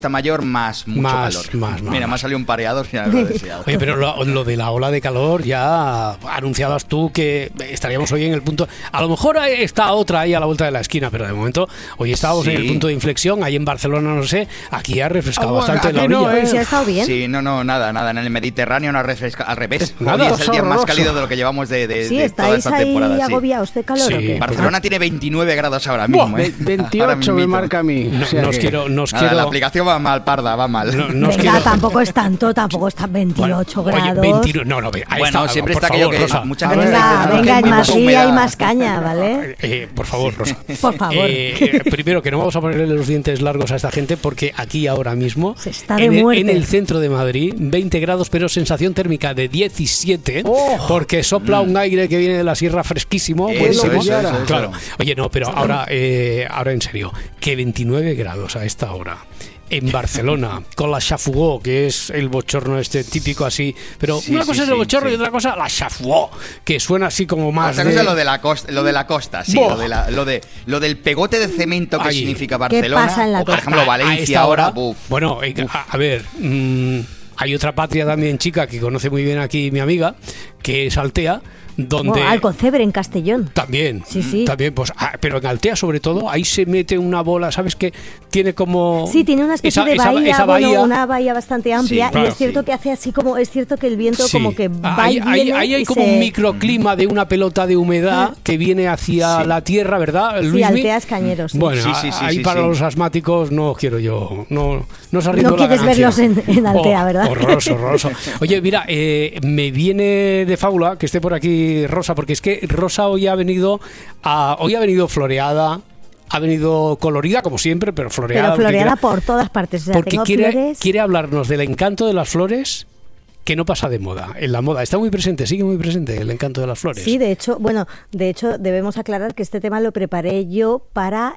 mayor más mucho calor. Mira, me ha salido un pareado sin haberlo deseado. Oye, pero lo de la ola de calor ya anunciabas tú que estaríamos hoy en el punto. A lo mejor está otra ahí a la vuelta de la esquina, pero de momento hoy estábamos en el punto de inflexión. Ahí en Barcelona, no sé, aquí ha refrescado bastante la orilla. ¿Sí ha estado bien? Sí, nada. En el Mediterráneo no ha refrescado, al revés. Nada. Hoy es el día más cálido de lo que llevamos de toda esta temporada. ¿Estáis ahí agobiados de calor o qué? Barcelona tiene 29 grados ahora mismo. 28 me marca a mí. La aplicación va mal, parda, va mal. Venga, tampoco es tanto, tampoco están 28 grados. Oye, 21, bueno, siempre está aquello que Rosa. Mucha gente venga, en Madrid hay más caña, ¿vale? Por favor, Rosa. Por favor. Primero, que no vamos a ponerle los dientes largos a esta gente, porque aquí ahora mismo, se está de muerte. En el centro de Madrid, 20 grados, pero sensación térmica de 17, porque sopla un aire que viene de la sierra fresquísimo. Eso. Claro. Oye, no, pero ahora en serio, que 29 grados a esta hora en Barcelona, con la chafugó, que es el bochorno típico así, pero una cosa es el bochorno y otra cosa la chafugó, que suena así como más otra cosa es lo de la costa, sí, lo del pegote de cemento que significa Barcelona, ¿qué pasa en la o por ejemplo Valencia ahora. Bueno, a ver, hay otra patria también chica que conoce muy bien aquí mi amiga, que es Altea, donde Alcocebre en Castellón también, sí. También, pues, pero en Altea sobre todo, ahí se mete una bola, ¿sabes qué? Tiene como tiene una especie de bahía, esa bahía. Una bahía bastante amplia, claro, y es cierto que hace así como, es cierto que el viento como que va y viene. Ahí hay como un microclima de una pelota de humedad que viene hacia la tierra, ¿verdad, Luismi? Sí, Altea es cañeros. Bueno, ahí para los asmáticos no quiero yo, no se rindo la quieres ganancia. Verlos en Altea, ¿verdad? Horroroso. Oye, mira, me viene de fábula que esté por aquí Rosa, porque es que Rosa hoy ha venido floreada, ha venido colorida como siempre, pero floreada. Pero floreada por todas partes. O sea, porque quiere hablarnos del encanto de las flores, que no pasa de moda. En la moda está muy presente, sigue muy presente el encanto de las flores. Sí, de hecho debemos aclarar que este tema lo preparé yo para,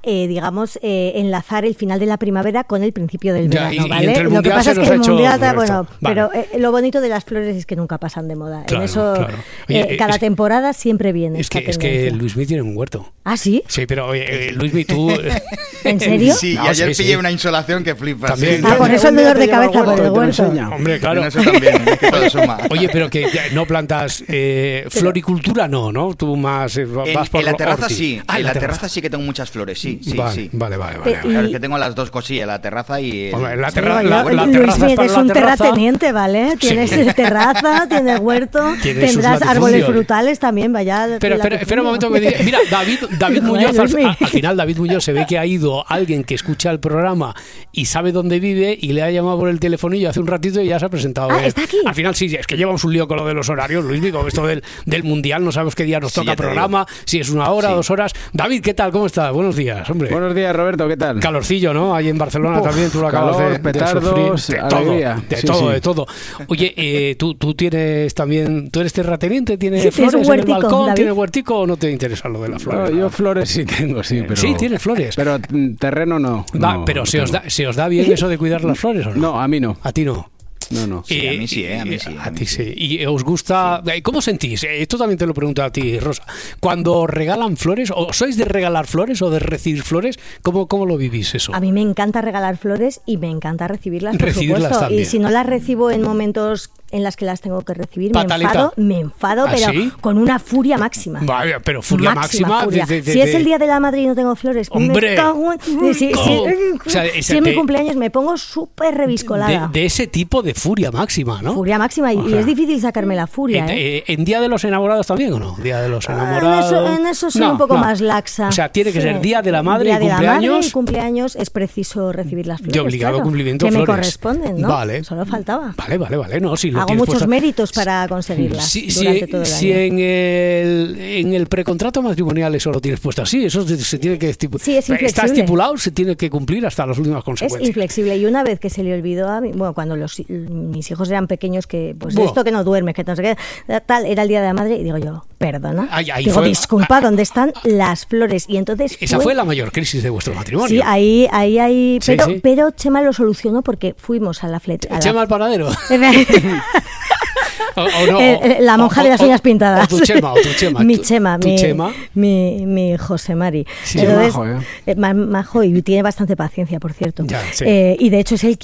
enlazar el final de la primavera con el principio del verano, ¿vale? Lo que pasa es que el mundial vale. pero lo bonito de las flores es que nunca pasan de moda. Claro, en eso, claro. Oye, cada temporada siempre viene. Es que Luismi tiene un huerto. ¿Ah, sí? Sí, pero Luismi, tú... ¿En serio? Sí, y ayer pillé una insolación que flipas. También. Por eso el dolor de cabeza por el huerto. Hombre, claro. Eso también. Que todo suma. Oye, pero que no plantas floricultura, no. Tú más vas por en la terraza orti. sí. En la terraza sí que tengo muchas flores, sí. Vale. Claro, que tengo las dos cosillas, la terraza y la terraza es para es la un terraza. Terrateniente, ¿vale? Tienes terraza, tienes huerto, tendrás árboles frutales también, vaya. Pero espera un momento que me diga. Mira, David Muñoz, al final David Muñoz se ve que ha ido alguien que escucha el programa y sabe dónde vive y le ha llamado por el telefonillo hace un ratito y ya se ha presentado. ¿Está aquí? Al final sí, es que llevamos un lío con lo de los horarios, Luis, con esto del mundial, no sabemos qué día nos toca programa, si es 1 hora, 2 horas. David, ¿qué tal? ¿Cómo estás? Buenos días, hombre. Buenos días, Roberto, ¿qué tal? Calorcillo, ¿no? Ahí en Barcelona también, tú lo acabas de petardos, sufrir. alegría. De todo. Oye, tú tienes también, tú eres terrateniente, ¿tienes sí, flores huertico, en el balcón? David. ¿Tienes huertico o no te interesa lo de las flores? No, yo flores sí tengo, pero... Sí, tienes flores. Pero terreno no. Pero ¿se os da bien eso de cuidar las flores o no? No, a mí no. ¿A ti no? No. Sí, a mí sí, a mí sí. A ti sí. ¿Y os gusta? Sí. ¿Cómo sentís? Esto también te lo pregunto a ti, Rosa. Cuando regalan flores, ¿o sois de regalar flores o de recibir flores? ¿Cómo lo vivís eso? A mí me encanta regalar flores y me encanta recibirlas, por supuesto. También. Y si no las recibo en momentos en las que las tengo que recibir, Patalita. me enfado, pero ¿sí? Con una furia máxima. Vaya, pero furia máxima. Furia. Si es el día de la madre y no tengo flores, ¡hombre! Me cago en... Si es mi cumpleaños me pongo súper reviscolada. De ese tipo de furia máxima, ¿no? Furia máxima, y es difícil sacarme la furia. ¿En Día de los Enamorados también o no? Día de los Enamorados. En eso soy un poco más laxa. O sea, tiene que ser Día de la Madre y cumpleaños. Día de la Madre y cumpleaños es preciso recibir las flores. De obligado cumplimiento que flores. Me corresponden, ¿no? Vale. Solo faltaba. Vale. No, si lo hago muchos méritos para conseguirlas durante todo el año. Si en el precontrato matrimonial eso lo tienes puesto así, eso se tiene que estipular. Sí, es inflexible. Está estipulado, se tiene que cumplir hasta las últimas consecuencias. Es inflexible, y una vez que se le olvidó a mí, cuando mis hijos eran pequeños, que pues esto que no duermes, que no sé qué, tal, era el Día de la Madre, y digo yo, perdona, disculpa, ¿dónde están las flores? Y entonces esa fue la mayor crisis de vuestro matrimonio. Sí, ahí pero Chema lo solucionó porque fuimos a la fleta. ¿Chema el panadero? La monja de las uñas pintadas. O tu Chema. Mi Chema. Mi José Mari. Sí, entonces, majo, majo y tiene bastante paciencia, por cierto. Ya, sí. Y de hecho es él